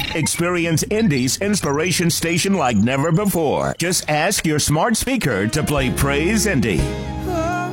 Experience Indy's inspiration station like never before. Just ask your smart speaker to play Praise Indy.